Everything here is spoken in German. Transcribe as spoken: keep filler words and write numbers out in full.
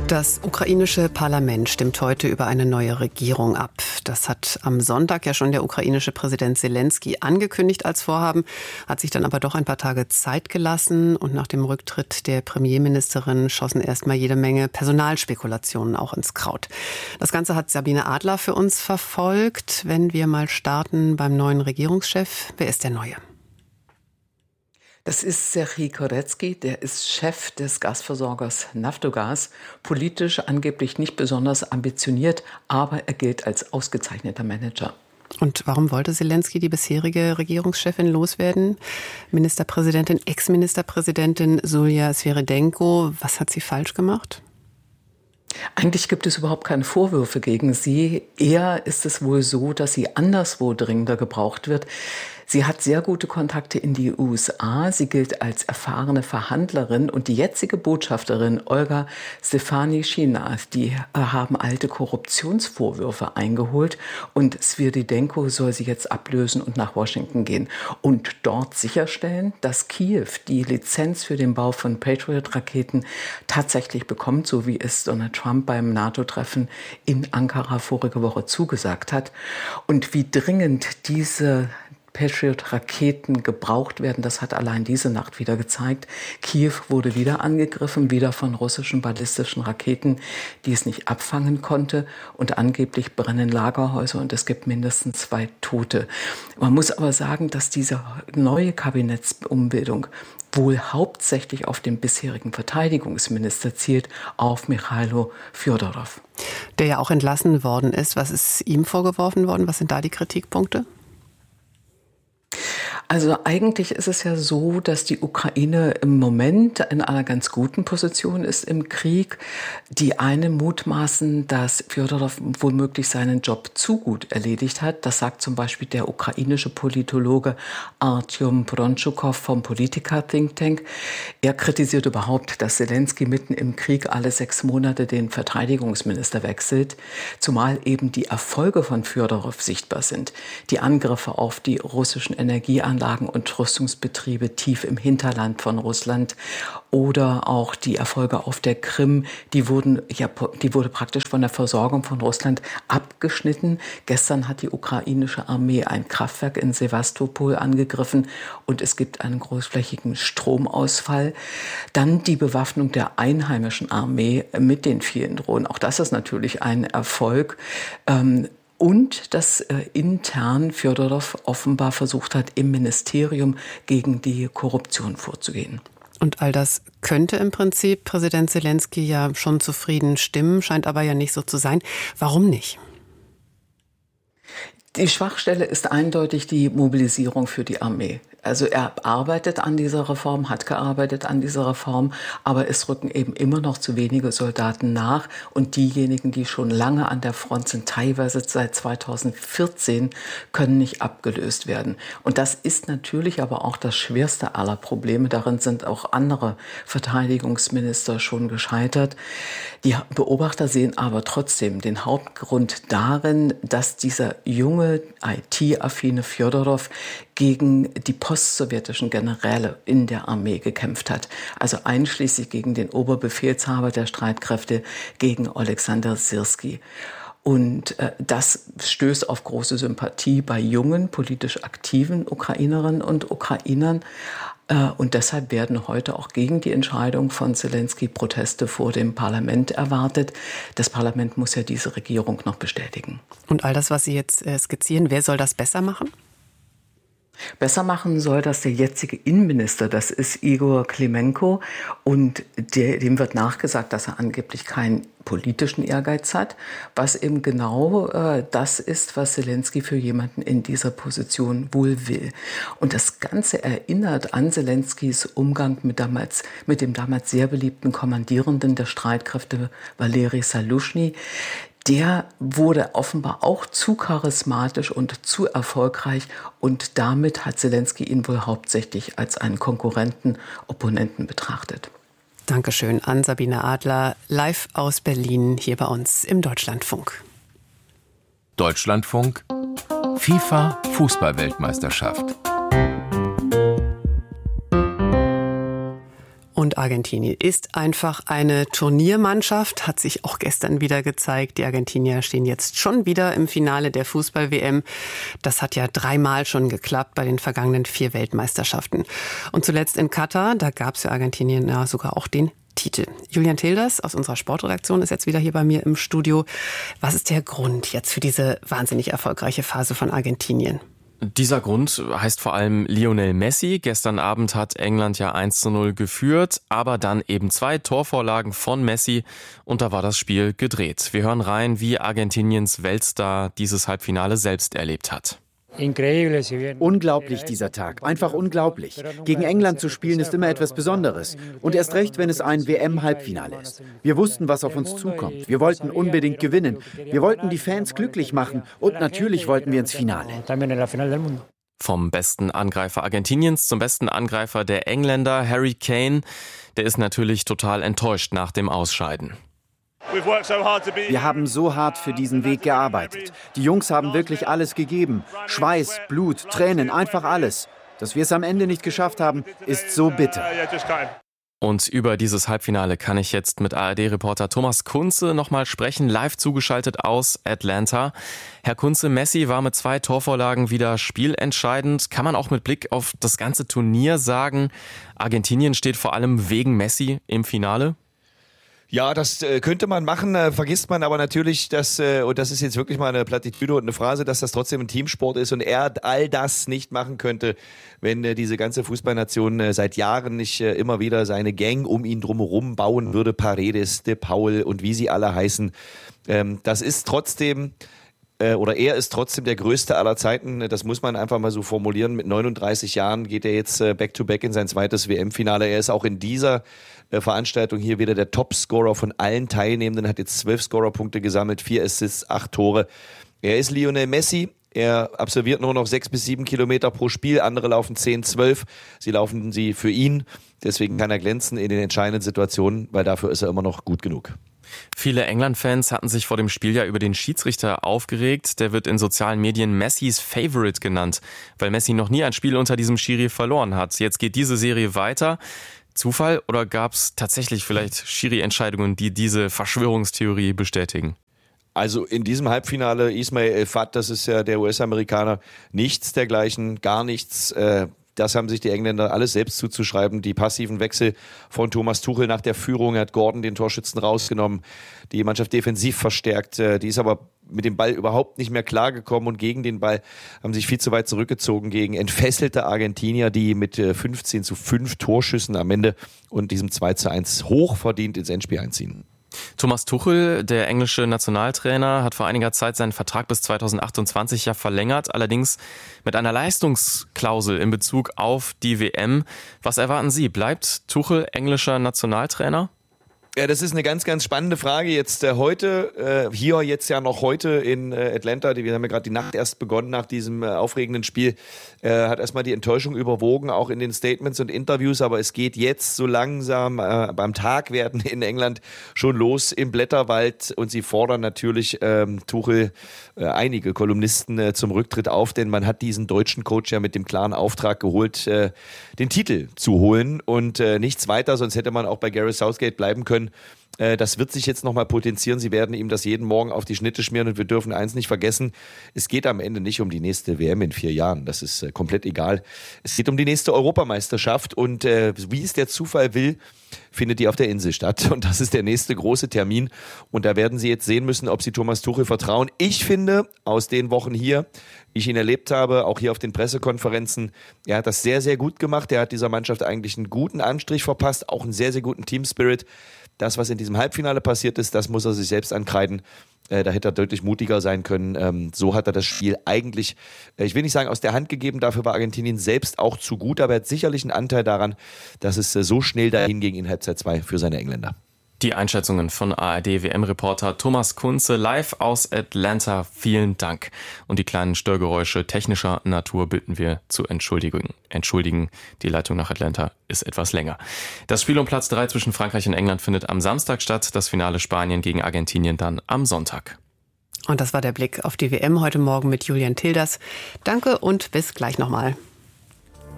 Das ukrainische Parlament stimmt heute über eine neue Regierung ab. Das hat am Sonntag ja schon der ukrainische Präsident Selenskyj angekündigt als Vorhaben, hat sich dann aber doch ein paar Tage Zeit gelassen. Und nach dem Rücktritt der Premierministerin schossen erstmal jede Menge Personalspekulationen auch ins Kraut. Das Ganze hat Sabine Adler für uns verfolgt. Wenn wir mal starten beim neuen Regierungschef, wer ist der Neue? Das ist Serhij Koretsky, der ist Chef des Gasversorgers Naftogaz. Politisch angeblich nicht besonders ambitioniert, aber er gilt als ausgezeichneter Manager. Und warum wollte Selenskyj die bisherige Regierungschefin loswerden? Ministerpräsidentin, Ex-Ministerpräsidentin Julija Sviridenko, was hat sie falsch gemacht? Eigentlich gibt es überhaupt keine Vorwürfe gegen sie. Eher ist es wohl so, dass sie anderswo dringender gebraucht wird. Sie hat sehr gute Kontakte in die U S A. Sie gilt als erfahrene Verhandlerin und die jetzige Botschafterin Olga Stefanischina, die haben alte Korruptionsvorwürfe eingeholt und Sviridenko soll sie jetzt ablösen und nach Washington gehen und dort sicherstellen, dass Kiew die Lizenz für den Bau von Patriot-Raketen tatsächlich bekommt, so wie es Donald Trump beim NATO-Treffen in Ankara vorige Woche zugesagt hat. Und wie dringend diese Patriot-Raketen gebraucht werden, das hat allein diese Nacht wieder gezeigt. Kiew wurde wieder angegriffen, wieder von russischen ballistischen Raketen, die es nicht abfangen konnte. Und angeblich brennen Lagerhäuser und es gibt mindestens zwei Tote. Man muss aber sagen, dass diese neue Kabinettsumbildung wohl hauptsächlich auf den bisherigen Verteidigungsminister zielt, auf Michailo Fjodorow. Der ja auch entlassen worden ist. Was ist ihm vorgeworfen worden? Was sind da die Kritikpunkte? Also eigentlich ist es ja so, dass die Ukraine im Moment in einer ganz guten Position ist im Krieg. Die einen mutmaßen, dass Fjodorow womöglich seinen Job zu gut erledigt hat. Das sagt zum Beispiel der ukrainische Politologe Artyom Brontschukow vom Politica-Think Tank. Er kritisiert überhaupt, dass Selenskyj mitten im Krieg alle sechs Monate den Verteidigungsminister wechselt, zumal eben die Erfolge von Fjodorow sichtbar sind. Die Angriffe auf die russischen Energieanlagen und Rüstungsbetriebe tief im Hinterland von Russland oder auch die Erfolge auf der Krim, die wurden ja, die wurde praktisch von der Versorgung von Russland abgeschnitten. Gestern hat die ukrainische Armee ein Kraftwerk in Sewastopol angegriffen und es gibt einen großflächigen Stromausfall. Dann die Bewaffnung der einheimischen Armee mit den vielen Drohnen. Auch das ist natürlich ein Erfolg. Ähm, Und dass äh, intern Fjodorow offenbar versucht hat, im Ministerium gegen die Korruption vorzugehen. Und all das könnte im Prinzip Präsident Selenskyj ja schon zufrieden stimmen, scheint aber ja nicht so zu sein. Warum nicht? Die Schwachstelle ist eindeutig die Mobilisierung für die Armee. Also er arbeitet an dieser Reform, hat gearbeitet an dieser Reform, aber es rücken eben immer noch zu wenige Soldaten nach. Und diejenigen, die schon lange an der Front sind, teilweise seit zweitausendvierzehn, können nicht abgelöst werden. Und das ist natürlich aber auch das schwerste aller Probleme. Darin sind auch andere Verteidigungsminister schon gescheitert. Die Beobachter sehen aber trotzdem den Hauptgrund darin, dass dieser junge, I T-affine Fjodorow gegen die postsowjetischen Generäle in der Armee gekämpft hat. Also einschließlich gegen den Oberbefehlshaber der Streitkräfte, gegen Alexander Syrskij. Und äh, das stößt auf große Sympathie bei jungen, politisch aktiven Ukrainerinnen und Ukrainern. Äh, und deshalb werden heute auch gegen die Entscheidung von Selenskyj Proteste vor dem Parlament erwartet. Das Parlament muss ja diese Regierung noch bestätigen. Und all das, was Sie jetzt äh, skizzieren, wer soll das besser machen? Besser machen soll das der jetzige Innenminister, das ist Igor Klimenko. Und der, dem wird nachgesagt, dass er angeblich keinen politischen Ehrgeiz hat, was eben genau äh, das ist, was Selenskyj für jemanden in dieser Position wohl will. Und das Ganze erinnert an Selenskyjs Umgang mit, damals, mit dem damals sehr beliebten Kommandierenden der Streitkräfte, Valeri Saluschny. Der wurde offenbar auch zu charismatisch und zu erfolgreich und damit hat Selenskyj ihn wohl hauptsächlich als einen Konkurrenten, Opponenten betrachtet. Dankeschön an Sabine Adler, live aus Berlin hier bei uns im Deutschlandfunk. Deutschlandfunk, FIFA Fußball-Weltmeisterschaft. Und Argentinien ist einfach eine Turniermannschaft, hat sich auch gestern wieder gezeigt. Die Argentinier stehen jetzt schon wieder im Finale der Fußball-W M. Das hat ja dreimal schon geklappt bei den vergangenen vier Weltmeisterschaften. Und zuletzt in Katar, da gab es für Argentinien ja sogar auch den Titel. Julian Tilders aus unserer Sportredaktion ist jetzt wieder hier bei mir im Studio. Was ist der Grund jetzt für diese wahnsinnig erfolgreiche Phase von Argentinien? Dieser Grund heißt vor allem Lionel Messi. Gestern Abend hat England ja eins zu null geführt, aber dann eben zwei Torvorlagen von Messi und da war das Spiel gedreht. Wir hören rein, wie Argentiniens Weltstar dieses Halbfinale selbst erlebt hat. Unglaublich dieser Tag, einfach unglaublich. Gegen England zu spielen ist immer etwas Besonderes. Und erst recht, wenn es ein W M-Halbfinale ist. Wir wussten, was auf uns zukommt. Wir wollten unbedingt gewinnen. Wir wollten die Fans glücklich machen und natürlich wollten wir ins Finale. Vom besten Angreifer Argentiniens zum besten Angreifer der Engländer, Harry Kane, der ist natürlich total enttäuscht nach dem Ausscheiden. Wir haben so hart für diesen Weg gearbeitet. Die Jungs haben wirklich alles gegeben. Schweiß, Blut, Tränen, einfach alles. Dass wir es am Ende nicht geschafft haben, ist so bitter. Und über dieses Halbfinale kann ich jetzt mit A R D-Reporter Thomas Kunze nochmal sprechen, live zugeschaltet aus Atlanta. Herr Kunze, Messi war mit zwei Torvorlagen wieder spielentscheidend. Kann man auch mit Blick auf das ganze Turnier sagen, Argentinien steht vor allem wegen Messi im Finale? Ja, das äh, könnte man machen, äh, vergisst man aber natürlich, dass, äh, und das ist jetzt wirklich mal eine Plattitüde und eine Phrase, dass das trotzdem ein Teamsport ist und er all das nicht machen könnte, wenn äh, diese ganze Fußballnation äh, seit Jahren nicht äh, immer wieder seine Gang um ihn drumherum bauen würde, Paredes, De Paul und wie sie alle heißen. Ähm, das ist trotzdem... Oder er ist trotzdem der Größte aller Zeiten, das muss man einfach mal so formulieren. Mit neununddreißig Jahren geht er jetzt back-to-back in sein zweites W M-Finale. Er ist auch in dieser Veranstaltung hier wieder der Topscorer von allen Teilnehmenden, hat jetzt zwölf Scorerpunkte gesammelt, vier Assists, acht Tore. Er ist Lionel Messi. Er absolviert nur noch sechs bis sieben Kilometer pro Spiel, andere laufen zehn, zwölf. Sie laufen sie für ihn. Deswegen kann er glänzen in den entscheidenden Situationen, weil dafür ist er immer noch gut genug. Viele England-Fans hatten sich vor dem Spiel ja über den Schiedsrichter aufgeregt. Der wird in sozialen Medien Messis Favorite genannt, weil Messi noch nie ein Spiel unter diesem Schiri verloren hat. Jetzt geht diese Serie weiter. Zufall oder gab es tatsächlich vielleicht Schiri-Entscheidungen, die diese Verschwörungstheorie bestätigen? Also in diesem Halbfinale Ismail El Fat, das ist ja der U S-Amerikaner, nichts dergleichen, gar nichts. Äh Das haben sich die Engländer alles selbst zuzuschreiben. Die passiven Wechsel von Thomas Tuchel nach der Führung, er hat Gordon den Torschützen rausgenommen, die Mannschaft defensiv verstärkt. Die ist aber mit dem Ball überhaupt nicht mehr klargekommen und gegen den Ball haben sich viel zu weit zurückgezogen gegen entfesselte Argentinier, die mit fünfzehn zu fünf Torschüssen am Ende und diesem zwei zu eins hochverdient ins Endspiel einziehen. Thomas Tuchel, der englische Nationaltrainer, hat vor einiger Zeit seinen Vertrag bis zweitausendachtundzwanzig ja verlängert, allerdings mit einer Leistungsklausel in Bezug auf die W M. Was erwarten Sie? Bleibt Tuchel englischer Nationaltrainer? Ja, das ist eine ganz, ganz spannende Frage jetzt äh, heute, äh, hier jetzt ja noch heute in äh, Atlanta, die, wir haben ja gerade die Nacht erst begonnen nach diesem äh, aufregenden Spiel, äh, hat erstmal die Enttäuschung überwogen, auch in den Statements und Interviews, aber es geht jetzt so langsam äh, beim Tagwerden in England schon los im Blätterwald und sie fordern natürlich ähm, Tuchel, äh, einige Kolumnisten äh, zum Rücktritt auf, denn man hat diesen deutschen Coach ja mit dem klaren Auftrag geholt, äh, den Titel zu holen und äh, nichts weiter, sonst hätte man auch bei Gareth Southgate bleiben können. Das wird sich jetzt nochmal potenzieren. Sie werden ihm das jeden Morgen auf die Schnitte schmieren und wir dürfen eins nicht vergessen. Es geht am Ende nicht um die nächste W M in vier Jahren. Das ist äh, komplett egal. Es geht um die nächste Europameisterschaft und äh, wie es der Zufall will, findet die auf der Insel statt. Und das ist der nächste große Termin. Und da werden Sie jetzt sehen müssen, ob Sie Thomas Tuchel vertrauen. Ich finde, aus den Wochen hier, wie ich ihn erlebt habe, auch hier auf den Pressekonferenzen, er hat das sehr, sehr gut gemacht. Er hat dieser Mannschaft eigentlich einen guten Anstrich verpasst, auch einen sehr, sehr guten Teamspirit. Das, was in diesem Halbfinale passiert ist, das muss er sich selbst ankreiden. Äh, da hätte er deutlich mutiger sein können. Ähm, so hat er das Spiel eigentlich, äh, ich will nicht sagen aus der Hand gegeben, dafür war Argentinien selbst auch zu gut, aber er hat sicherlich einen Anteil daran, dass es äh, so schnell dahin ging in Halbzeit zwei für seine Engländer. Die Einschätzungen von A R D-W M-Reporter Thomas Kunze live aus Atlanta. Vielen Dank. Und die kleinen Störgeräusche technischer Natur bitten wir zu entschuldigen. Entschuldigen, die Leitung nach Atlanta ist etwas länger. Das Spiel um Platz drei zwischen Frankreich und England findet am Samstag statt. Das Finale Spanien gegen Argentinien dann am Sonntag. Und das war der Blick auf die W M heute Morgen mit Julian Tilders. Danke und bis gleich nochmal.